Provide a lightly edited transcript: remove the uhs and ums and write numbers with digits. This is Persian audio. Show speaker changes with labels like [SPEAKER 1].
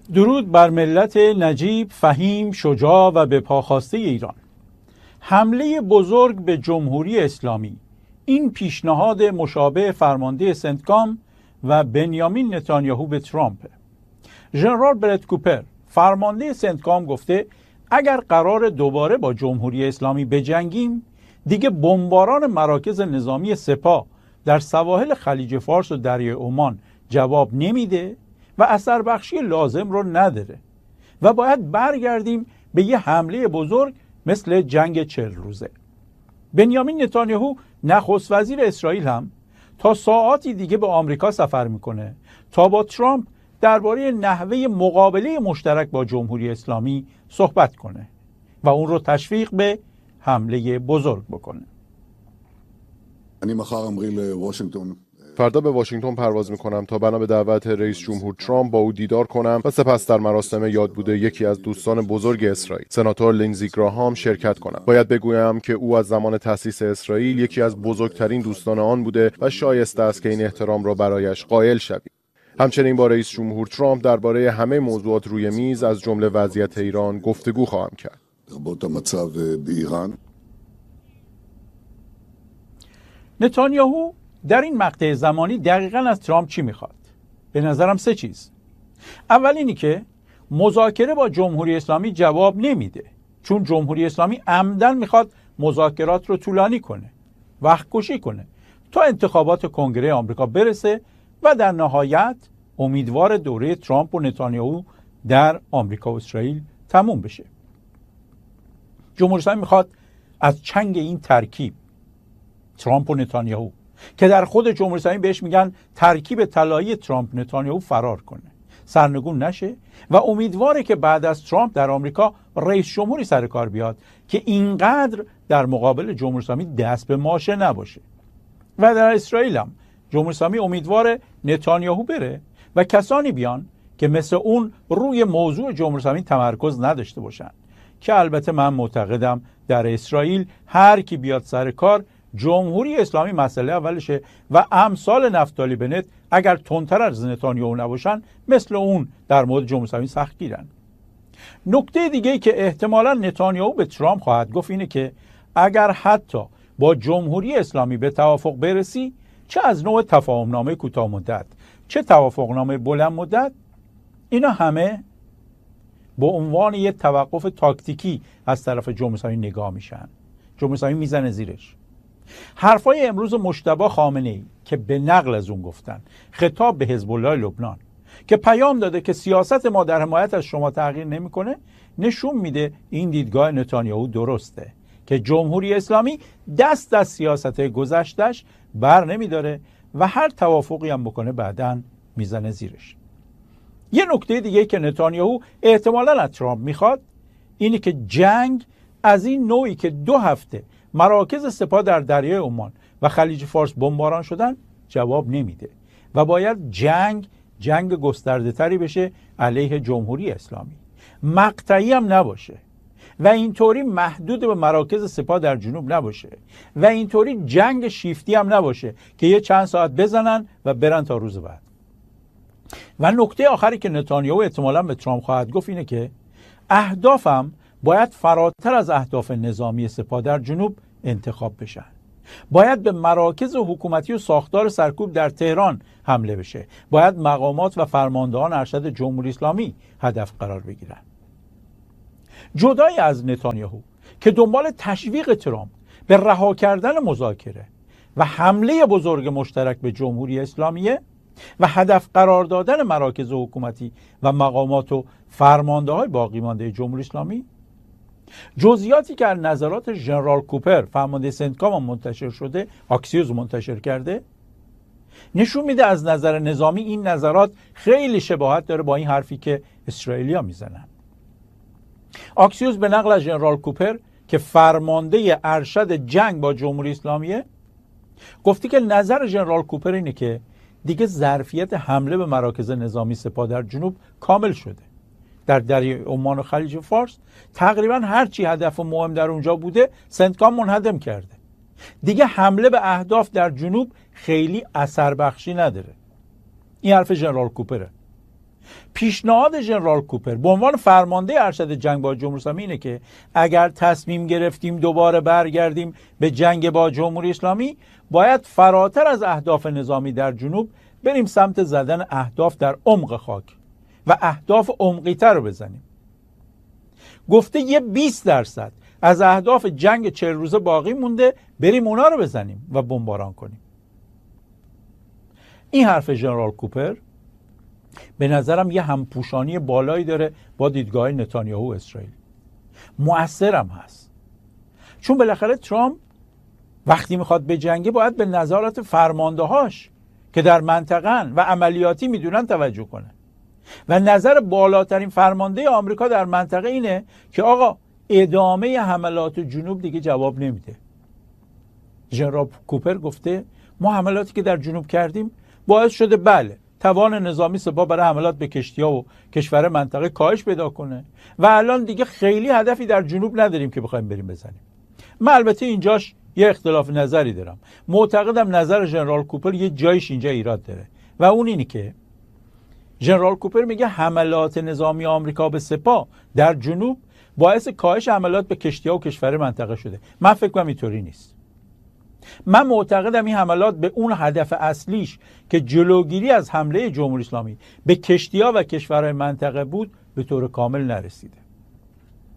[SPEAKER 1] درود بر ملت نجیب، فهیم، شجاع و به پاخواسته ایران. حمله بزرگ به جمهوری اسلامی، این پیشنهاد مشابه فرمانده سنتکام و بنیامین نتانیاهو به ترامپ. ژنرال برت کوپر فرمانده سنتکام گفته اگر قرار دوباره با جمهوری اسلامی بجنگیم، دیگه بمباران مراکز نظامی سپاه در سواحل خلیج فارس و دریای عمان جواب نمیده و اثر بخشی لازم رو نداره و باید برگردیم به یه حمله بزرگ مثل جنگ 40 روزه. بنیامین نتانیاهو نخست وزیر اسرائیل هم تا ساعاتی دیگه به آمریکا سفر میکنه تا با ترامپ درباره نحوه مقابله مشترک با جمهوری اسلامی صحبت کنه و اون رو تشویق به حمله بزرگ بکنه.
[SPEAKER 2] فردا به واشنگتن پرواز میکنم تا بنا به دعوت رئیس جمهور ترامپ با او دیدار کنم و سپس در مراسم یادبود یکی از دوستان بزرگ اسرائیل، سناتور لینزی گراهام، شرکت کنم. باید بگویم که او از زمان تأسیس اسرائیل یکی از بزرگترین دوستان آن بوده و شایسته است که این احترام را برایش قائل شویم. همچنین با رئیس جمهور ترامپ درباره همه موضوعات روی میز از جمله وضعیت ایران گفتگو خواهم کرد.
[SPEAKER 1] نتانیاهو در این مقطع زمانی دقیقاً از ترامپ چی میخواد؟ به نظرم 3 چیز. اول اینی که مذاکره با جمهوری اسلامی جواب نمیده، چون جمهوری اسلامی عمدن میخواد مذاکرات رو طولانی کنه، وقت کشی کنه تا انتخابات کنگره آمریکا برسه و در نهایت امیدوار دوره ترامپ و نتانیاهو در آمریکا و اسرائیل تموم بشه. جمهوری اسلامی میخواد از چنگ این ترکیب ترامپ و نتانیاهو که در خود جمهوری اسلامی بهش میگن ترکیب طلایی ترامپ نتانیاهو فرار کنه، سرنگون نشه و امیدواره که بعد از ترامپ در آمریکا رئیس جمهوری سر کار بیاد که اینقدر در مقابل جمهوری اسلامی دست به ماشه نباشه. و در اسرائیل هم جمهوری اسلامی امیدواره نتانیاهو بره و کسانی بیان که مثل اون روی موضوع جمهوری اسلامی تمرکز نداشته باشن، که البته من معتقدم در اسرائیل هر کی بیاد سر کار جمهوری اسلامی مسئله اولشه و امثال نفتالی بنت اگر تندتر از نتانیاهو نباشن مثل اون در مورد جمهوری اسلامی سختگیرن. نکته دیگه ای که احتمالاً نتانیاهو به ترامپ خواهد گفت اینه که اگر حتی با جمهوری اسلامی به توافق برسی، چه از نوع تفاهمنامه کوتاه مدت چه توافقنامه بلند مدت، اینا همه به عنوان یک توقف تاکتیکی از طرف جمهوری اسلامی نگاه میشن. جمهوری اسلامی میزنه زیرش. حرفای امروز مجتبی خامنه‌ای که به نقل از اون گفتن خطاب به حزب الله لبنان که پیام داده که سیاست ما در حمایت از شما تغییر نمیکنه، نشون میده این دیدگاه نتانیاهو درسته که جمهوری اسلامی دست از سیاست گذشتش بر نمیداره و هر توافقی هم بکنه بعداً میزنه زیرش. یه نکته دیگه که نتانیاهو احتمالاً از ترامپ میخواد اینه که جنگ از این نوعی که 2 هفته مراکز سپاه در دریای عمان و خلیج فارس بمباران شدن جواب نمیده و باید جنگ گسترده تری بشه علیه جمهوری اسلامی، مقطعی هم نباشه و اینطوری محدود به مراکز سپاه در جنوب نباشه و اینطوری جنگ شیفتی هم نباشه که یه چند ساعت بزنن و برن تا روز بعد. و نکته آخری که نتانیاهو احتمالاً به ترامپ خواهد گفت اینه که اهدافم باید فراتر از اهداف نظامی سپاه در جنوب انتخاب بشن. باید به مراکز حکومتی و ساختار سرکوب در تهران حمله بشه. باید مقامات و فرماندهان ارشد جمهوری اسلامی هدف قرار بگیرن. جدای از نتانیاهو که دنبال تشویق ترامپ به رها کردن مذاکره و حمله بزرگ مشترک به جمهوری اسلامیه و هدف قرار دادن مراکز حکومتی و مقامات و فرمانده‌های باقی مانده جمهوری اسلامی، جزئیاتی که از نظرات ژنرال کوپر فرمانده سنتکام منتشر شده، آکسیوز منتشر کرده، نشون میده از نظر نظامی این نظرات خیلی شباهت داره با این حرفی که اسرائیلیا میزنن. آکسیوز به نقل از ژنرال کوپر که فرمانده ارشد جنگ با جمهوری اسلامیه گفته که نظر ژنرال کوپر اینه که دیگه ظرفیت حمله به مراکز نظامی سپاه در جنوب کامل شده. در دریای عمان و خلیج فارس تقریبا هر چی هدف مهم در اونجا بوده سنتکام منهدم کرده. دیگه حمله به اهداف در جنوب خیلی اثر بخشی نداره. این حرف ژنرال کوپره. پیشنهاد ژنرال کوپر به عنوان فرمانده ارشد جنگ با جمهوری اسلامی اینه که اگر تصمیم گرفتیم دوباره برگردیم به جنگ با جمهوری اسلامی، باید فراتر از اهداف نظامی در جنوب بریم سمت زدن اهداف در عمق خاک و اهداف عمقی‌تر رو بزنیم. گفته یه 20% از اهداف جنگ 40 روزه باقی مونده، بریم اونا رو بزنیم و بمباران کنیم. این حرف ژنرال کوپر به نظرم یه همپوشانی بالایی داره با دیدگاه نتانیاهو اسرائیل. مؤثرم هست، چون بالاخره ترامپ وقتی میخواد به جنگه باید به نظارت فرماندهاش که در منطقه‌ن و عملیاتی میدونن توجه کنه و نظر بالاترین فرمانده آمریکا در منطقه اینه که آقا ادامه حملات جنوب دیگه جواب نمیده. ژنرال کوپر گفته ما حملاتی که در جنوب کردیم باعث شده بله توان نظامی سپاه برای حملات به کشتی‌ها و کشور منطقه کاهش پیدا کنه و الان دیگه خیلی هدفی در جنوب نداریم که بخوایم بریم بزنیم. من البته اینجاش یه اختلاف نظری دارم. معتقدم نظر ژنرال کوپر یه جایش اینجا ایراد داره و اون اینی که ژنرال کوپر میگه حملات نظامی آمریکا به سپاه در جنوب باعث کاهش حملات به کشتی‌ها و کشور منطقه شده. من فکر کنم اینطوری نیست. من معتقدم این حملات به اون هدف اصلیش که جلوگیری از حمله جمهوری اسلامی به کشتی‌ها و کشورهای منطقه بود به طور کامل نرسیده.